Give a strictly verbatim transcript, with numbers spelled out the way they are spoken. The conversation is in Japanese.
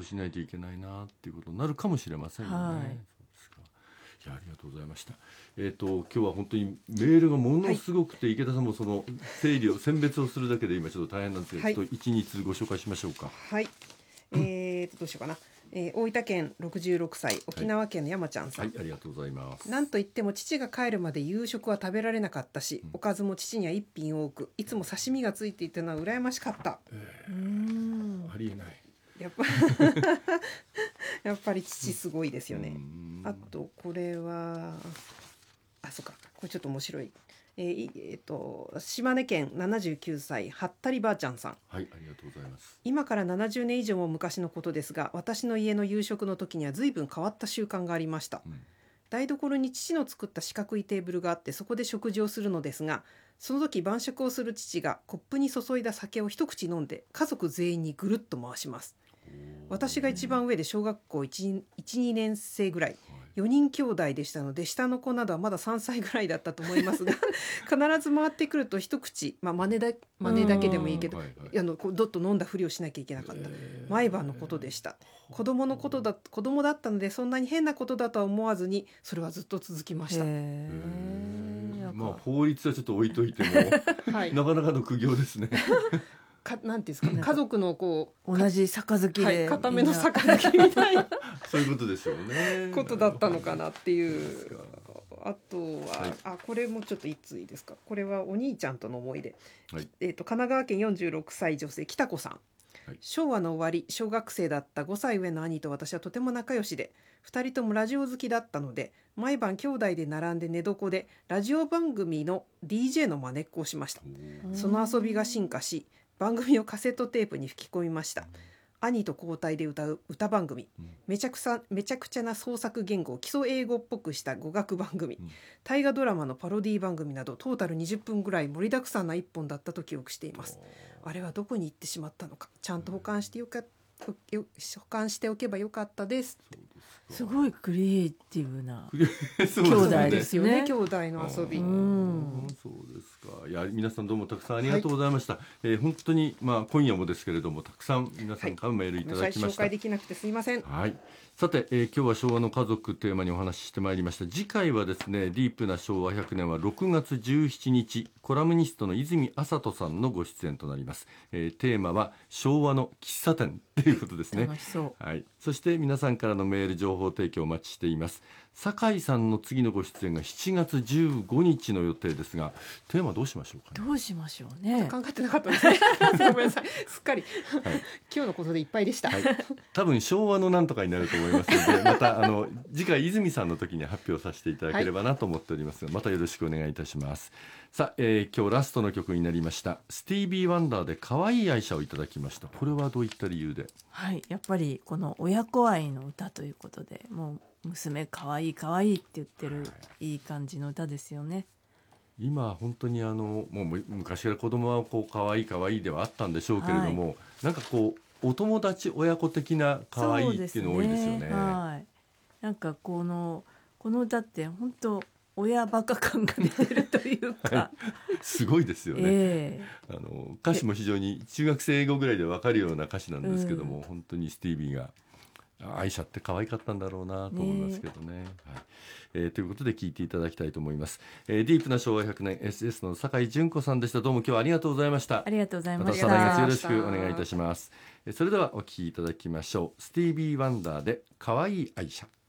しないといけないなっていうことになるかもしれませんよね、はい、そうですか。いや、ありがとうございました。えーと、今日は本当にメールがものすごくて、はい、池田さんもその整理を選別をするだけで今ちょっと大変なんですけど、はい、ちょっといち、に通ご紹介しましょうか。 はい、えーとどうしようかな。えー、大分県ろくじゅうろくさい、沖縄県の山ちゃんさん、 はいはい、ありがとうございます。 なんといっても父が帰るまで夕食は食べられなかったし、うん、おかずも父には一品多く、いつも刺身がついていたのは羨ましかった、えー、うーん、 ありえない。 やっぱやっぱり父すごいですよね。あとこれはあ、そうか、これちょっと面白い。えーえー、と島根県ななじゅうきゅうさい、はったりばあちゃんさん、 はい、ありがとうございます。 今からななじゅうねん以上も昔のことですが、私の家の夕食の時には随分変わった習慣がありました、うん、台所に父の作った四角いテーブルがあって、そこで食事をするのですが、その時晩酌をする父がコップに注いだ酒を一口飲んで家族全員にぐるっと回します。私が一番上で小学校 いち、にねん生ぐらい、よにん兄弟でしたので、下の子などはまださんさいぐらいだったと思いますが必ず回ってくると一口、まあ、真似だ、真似だけでもいいけど、はいはい、あのこうどっと飲んだふりをしなきゃいけなかった、毎晩のことでした。子供のことだ、子供だったのでそんなに変なことだとは思わずに、それはずっと続きました。 へー、まあ、法律はちょっと置いといても、はい、なかなかの苦行ですねかなんていうんですかね、家族のこう同じ杯で、はい、 固めの杯みたいなそういうことですよねことだったのかなっていう。あとは、はい、あこれもちょっといついいですか。これはお兄ちゃんとの思い出、はい、えーと、神奈川県よんじゅうろくさい女性、北子さん、はい、昭和の終わり、小学生だったごさい上の兄と私はとても仲良しで、ふたりともラジオ好きだったので、毎晩兄弟で並んで寝床でラジオ番組の ディージェー の真似っこをしました。その遊びが進化し、番組をカセットテープに吹き込みました。兄と交代で歌う歌番組、めちゃくさめちゃくちゃな創作言語を基礎英語っぽくした語学番組、大河ドラマのパロディ番組など、トータルにじゅっぷんぐらい盛りだくさんないっぽんだったと記憶しています。あれはどこに行ってしまったのか、ちゃんと保管してよか保管しておけばよかったです。 すごいクリエイティブな兄弟ですよね。 兄弟の遊び。 うん、そうですか。いや、皆さんどうもたくさんありがとうございました、はい、えー、本当に、まあ、今夜もですけれどもたくさん皆さんからメールいただきました、 はい、紹介できなくてすいません。 はい、さて、えー、今日は昭和の家族テーマにお話ししてまいりました。次回はですね、ディープな昭和ひゃくねんはろくがつじゅうしちにち、コラムニストの泉麻人さんのご出演となります、えー、テーマは昭和の喫茶店ということですね。 楽しそう。 はい、そして皆さんからのメール情報提供お待ちしています。酒井さんの次のご出演がしちがつじゅうごにちの予定ですが、テーマどうしましょうかね。 どうしましょうね。 考えてなかったですねごめんなさい、すっかり、はい、今日のことでいっぱいでした、はい、 多分昭和のなんとかになると思いますのでまたあの次回泉さんの時に発表させていただければなと思っておりますが、はい、またよろしくお願いいたします。さあ、えー、今日ラストの曲になりましたスティービー・ワンダーで可愛い愛車をいただきました。これはどういった理由で？ はい、やっぱりこの親子愛の歌ということで、もう娘可愛い可愛いって言ってる、はい、いい感じの歌ですよね。 今本当にあのもう昔から子供はこう可愛い可愛いではあったんでしょうけれども、はい、なんかこうお友達親子的な可愛いっていうの多いですよね。 はい、なんかこのこの歌って本当親バカ感が出てるというか、はい、 すごいですよね、 えー、あの歌詞も非常に中学生英語ぐらいで分かるような歌詞なんですけども、うん、本当にスティービーが愛車って可愛かったんだろうなと思いますけどね、ね、はい、えー、ということで聞いていただきたいと思います、えー、ディープな昭和ひゃくねん エスエス の酒井純子さんでした。どうも今日はありがとうございました。 ありがとうございました。 また来月よろしくお願いいたします。それではお聞きいただきましょう。スティービー・ワンダーで可愛い愛車。